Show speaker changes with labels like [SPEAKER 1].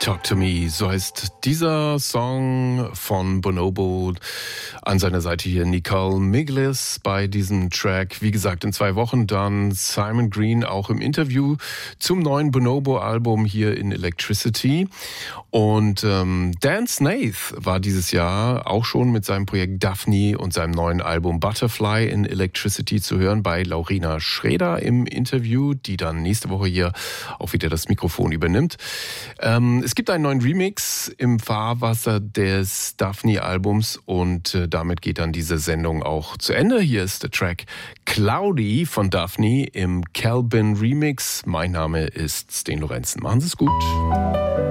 [SPEAKER 1] Talk to Me, so heißt dieser Song von Bonobo. An seiner Seite hier Nicole Miglis bei diesem Track. Wie gesagt, in 2 Wochen dann Simon Green auch im Interview zum neuen Bonobo-Album hier in Electricity. Und Dan Snaith war dieses Jahr auch schon mit seinem Projekt Daphne und seinem neuen Album Butterfly in Electricity zu hören bei Laurina Schrader im Interview, die dann nächste Woche hier auch wieder das Mikrofon übernimmt. Es gibt einen neuen Remix im Fahrwasser des Daphne-Albums und damit geht dann diese Sendung auch zu Ende. Hier ist der Track Cloudy von Daphne im Calvin Remix. Mein Name ist Sten Lorenzen. Machen Sie es gut.